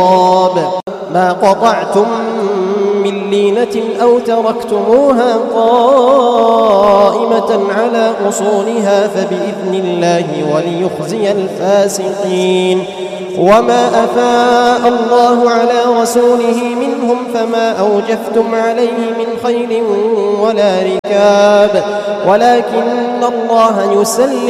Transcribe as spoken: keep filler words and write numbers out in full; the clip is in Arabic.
ما قطعتم من لينة أو تركتموها قائمة على أصولها فبإذن الله وليخزي الفاسقين. وما أفاء الله على رسوله منهم فما أوجفتم عليه من خيل ولا ركاب ولكن الله يسلم